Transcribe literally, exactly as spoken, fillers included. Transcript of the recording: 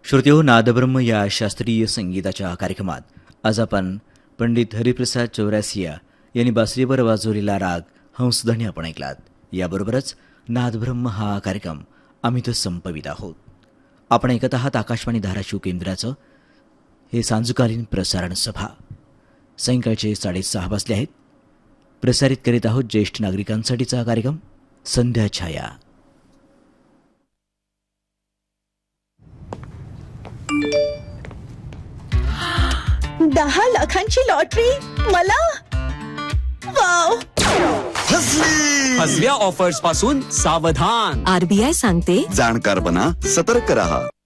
श्रोतेहो, नादब्रह्म या शास्त्रीय संगीताच्या कार्यक्रमात आज आपण पंडित हरिप्रसाद चौरासिया यांनी बासरीवर वाजवलेला राग हंसध्वनी आपण ऐकलात. याबरोबरच नादब्रह्म हा कार्यक्रम आम्ही तर संपवित आहोत. आपण ऐकत आहात आकाशवाणी धाराशिव केंद्राचं हे सांजकालीन प्रसारण सभा. सायंकाळचे साडेसहा वाजले आहेत. प्रसारित करीत आहोत ज्येष्ठ नागरिकांसाठीचा हा कार्यक्रम संध्या छाया. दहा लाखांची लॉटरी मला. वाव. हसल्या ऑफर्स पासून सावधान. आरबीआय सांगते, जाणकार बना, सतर्क रहा.